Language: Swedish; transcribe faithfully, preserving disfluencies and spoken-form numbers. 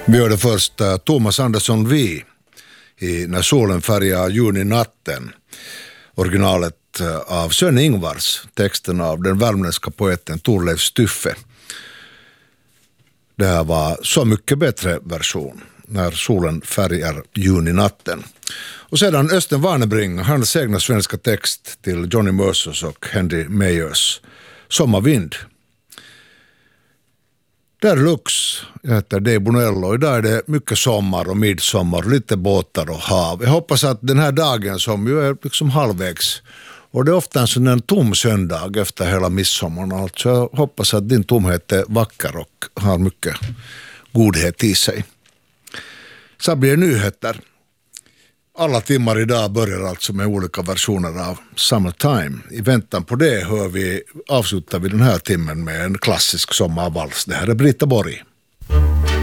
Vi hörde först uh, Thomas Andersson Vi i När solen färgar juninatten. Originalet uh, av Sön Ingvars, texten av den värmländska poeten Torleif Stuffe. Det här var Så mycket bättre version, När solen färgar juninatten. Och sedan Östen Warnerbring, hans egna svenska text till Johnny Mercers och Henry Meyers Sommarvind. Där Lux, jag heter Dave Bonello, och idag är det mycket sommar och midsommar, lite båtar och hav. Jag hoppas att den här dagen som ju är liksom halvvägs, och det är ofta en sån en tom söndag efter hela midsommaren, alltså jag hoppas att din tomhet är vacker och har mycket godhet i sig. Så blir det nyheter. Alla timmar idag börjar alltså med olika versioner av Summertime. I väntan på det hör vi, avslutar vi den här timmen med en klassisk sommarvals. Det här är Britta Borg.